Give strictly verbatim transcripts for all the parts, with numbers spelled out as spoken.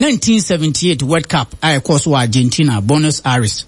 nineteen seventy-eight World Cup I course wa Argentina Buenos Aires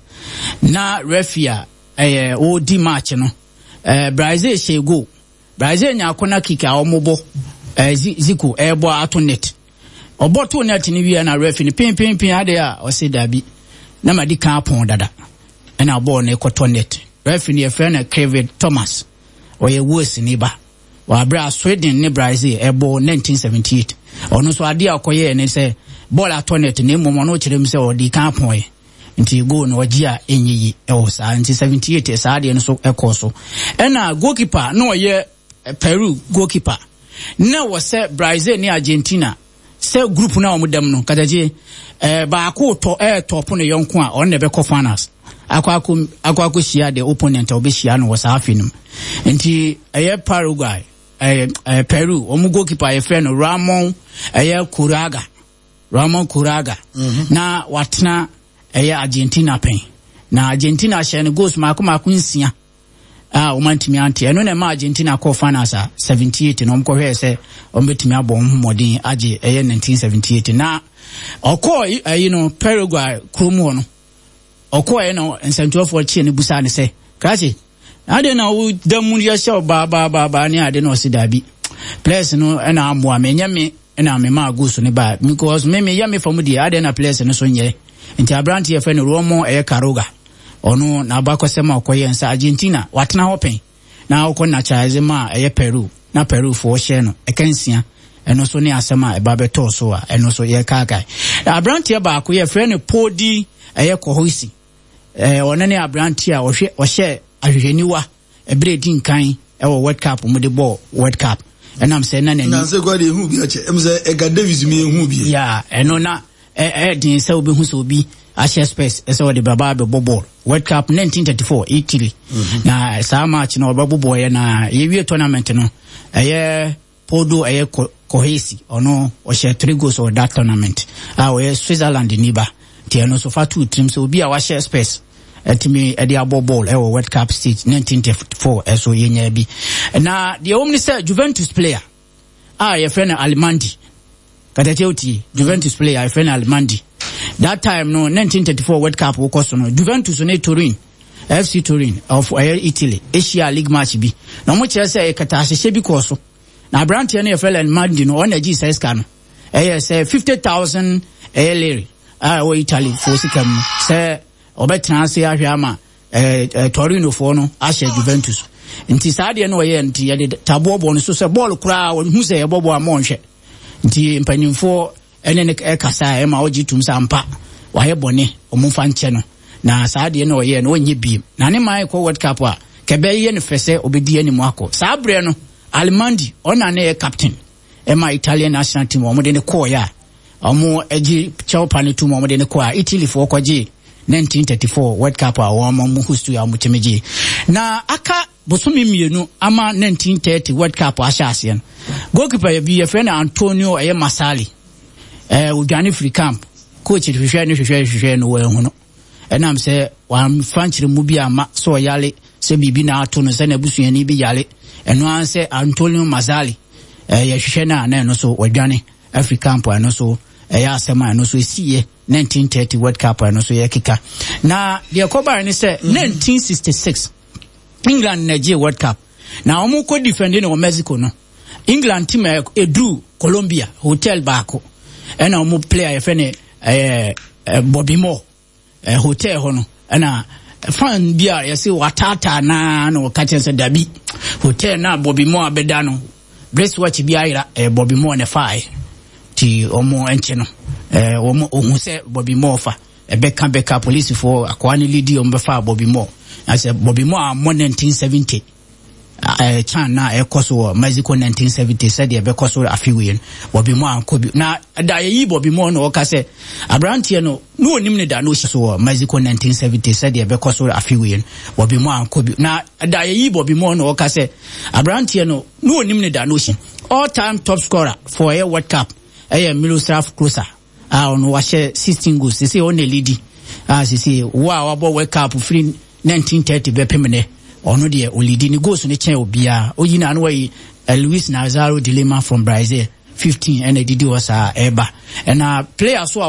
na refia eh o di match no eh Brazil she go Brazil nya kona kick a omobo eh Zico eh bo ato net obo to net ni wi na refi ni pin pin pin ade a o se dabi na madi kan pon dada na ball na ekoto net refi ni e friend Kevin Thomas o ye worse ni ba wa bra Sweden ni Brazil eh bo nineteen seventy-eight ono so ade akoye ne se ball ato net ni momo no kire mse o di kan pon e nti go no wagia enyiyi e o sa nineteen seventy-eight e sa ade no so ekoso e na goalkeeper no ye Peru goalkeeper na wo se Brazil ni Argentina se group na omudam no kadaje eh ba ko to eh top no yonko a on ne be ko finals akwa akwa ko shia the opponent obe shia no was afinum nti eh Paraguay eh, eh Peru omu goalkeeper e friend Ramon eh Kuraga Ramon Kuraga mm-hmm. na watna eh Argentina pen na Argentina share goals mako mako nsia ah umantimi anti eno na ma Argentina ko finals seventy-eight no mko hwe se ombetimi abon modin age eh nineteen seventy-eight na okọ you know Paraguay kromo no okọ e no nsantuo for chi ne busa ne se krachi ade na wo damu ya sha ba ba ba ba ne ade no sidabi place no e na ambo amenya me e na me ma go so ne ba because me me ya me from the ade na place no so nye nti abranti e fe no Romo e Karoga ono na ba kwasema okoye nsa Argentina watena hopen na okọ na chaze ma e Peru na Peru for share no e kansia eno so ne asema e ba beto so a eno so ye kaka abranti e ba ko ye frɛ no Podi e Kohoisi eh ona ne abranti a ohwe ohye ahwehweniwa e bredi nkan e wo World Cup mu de ball World Cup enam se na nani na se go de hu bi ache em se Ega Davis mi hu bi ya eno na e e din se obi hu so obi Ashes space ese wo de baba be ball World Cup nineteen thirty-four Italy mm-hmm. na sa match na obabu boy na ye wie tournament no eye Podo eye Kohesi ono o share three goals of that tournament ah we Switzerland niba ti no so fa two teams so bi a wa share space etimi e dia ball e World Cup stage nineteen thirty-four eso ye nya bi na the omni say Juventus player ah ye friend Almandi kata cheuti Juventus player ye friend Almandi that time no nineteen thirty-four World Cup wo koso no Juventus ne Turin F C Turin of Italy Asia League match bi na mo kire say e kata ahye bi koso na brand ye ne friend Almandi no on agi size ka no eh say fifty thousand eh lire ah o Italy for sikam say obetena se ahwe ama eh Torino for no ahye Juventus nti saade no ye nti ye de tabobo no so se ball kura wo hu se ye bobo amonhwe nti mpanimfo ene ne kasa e ma oji tum sampa wa ye bone omfa nche no na saade no ye no onye bi na ne mai ko World Cup a kebe ye ne fese obedi animu akọ sabre no Almandi ona ne ye captain e ma Italian national team omo de ne ko ya omo eji chawpa ne tumo omo de ne ko a Italy for kwaji nineteen thirty-four World Cup a omo mu hustu ya mutemeji na aka bosumi mienu ama nineteen thirty World Cup a hyase no goalkeeper ye bi ye friend Antonio e Masali eh udwane free camp coach hwehwe ne hwehwe hwehwe no we hu no enam se wa fanchire mu bi ama so yale se bibi na ato no se na busuani bi yale eno an se Antonio Masali eh ye hwehwe na na no so wadwane free camp no so eh ya asema no so esiye nineteen thirty World Cup no so ye kika na de koba ni se mm-hmm. nineteen sixty-six England Nigeria World Cup na omu ko defend no Mexico no England team edru Colombia hotel baako ena omu player efene eh Bobby Moore eh hotel hono ena fan bia yesi watata na no kachense dabi hotel na Bobby Moore abeda no brace watch bia ira eh Bobby Moore ne fai ti omu enche no eh omu ohu se Bobby Moore fa ebeka beka police for akwani lidi ombefa Bobby Moore as Bobby Moore mo nineteen seventy eh chan na ekoso Mexico nineteen seventy said e be koso afiwe Bobby Moore ankobi na da yi Bobby Moore no ka se abrantie no no onim ne da no so Mexico nineteen seventy said e be koso afiwe Bobby Moore ankobi na da yi Bobby Moore no ka se abrantie no no onim ne da no all time top scorer for a World Cup eh Miroslav Klose ah on wa share sixteen goals say on the lead ah say wow abo World Cup free nineteen thirty be pemene ono de olidi ni goals ne chen obia oyina no way Luis Nazário de Lima from Brazil fifteen and didi was a eba and a player so